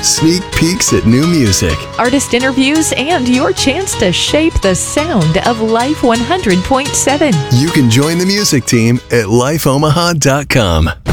sneak peeks at new music. artist interviews, and your chance to shape the sound of Life 100.7. You can join the music team at lifeomaha.com.